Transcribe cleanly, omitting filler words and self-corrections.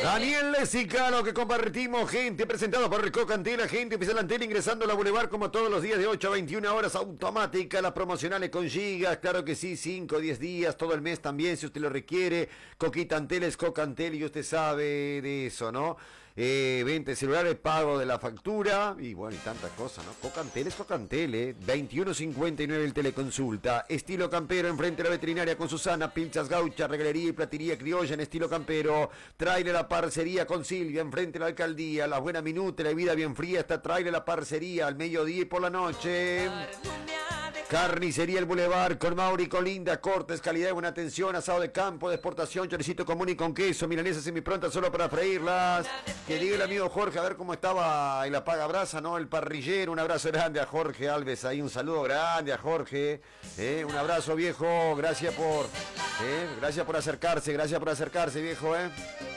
Daniel Lesica, lo que compartimos, gente, presentado por Coca Antela, gente, empieza la antena ingresando a la Boulevard como todos los días de 8 a 21 horas, automática, las promocionales con gigas, claro que sí, 5, 10 días, todo el mes también, si usted lo requiere. Coquita Antela es Coca Antela y usted sabe de eso, ¿no? Venta celulares, pago de la factura y bueno, y tantas cosas, ¿no? Coca Antela es Coca Antela, 21.59 el teleconsulta, estilo campero enfrente de la veterinaria con Susana, pinchas gaucha, regalería y platería criolla en estilo campero, trailer la parcería con Silvia enfrente de la alcaldía, la buena minuta, la vida bien fría, está trailer la parcería al mediodía y por la noche. Carnicería El Boulevard con Mauri, con linda, cortes, calidad y buena atención, asado de campo, de exportación, choricito común y con queso, milanesas semiprontas solo para freírlas. Que diga el amigo Jorge a ver cómo estaba el apaga brasa, ¿no? El parrillero, un abrazo grande a Jorge Alves ahí, un saludo grande a Jorge, un abrazo viejo, gracias por acercarse viejo,